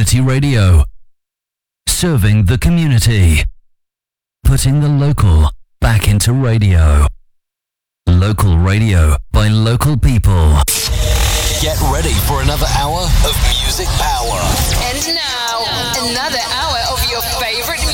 Community Radio. Serving the community. Putting the local back into radio. Local radio by local people. Get ready for another hour of music power. And now, another hour of your favorite